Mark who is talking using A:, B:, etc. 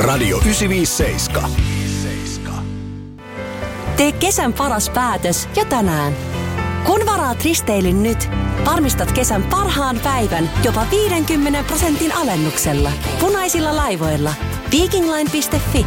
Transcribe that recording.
A: Radio 957.
B: Tee kesän paras päätös jo tänään. Kun varaat risteilyn nyt, varmistat kesän parhaan päivän jopa 50% alennuksella. Punaisilla laivoilla. Vikingline.fi